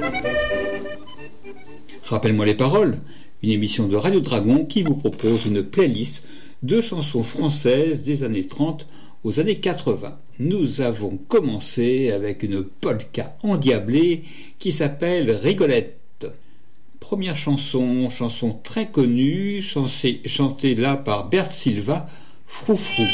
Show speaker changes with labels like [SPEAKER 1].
[SPEAKER 1] Rappelle-moi les paroles, une émission de Radio Dragon qui vous propose une playlist de chansons françaises des années 30 aux années 80. Nous avons commencé avec une polka endiablée qui s'appelle Rigolette. Première chanson très connue, chantée là par Bert Silva, Froufrou.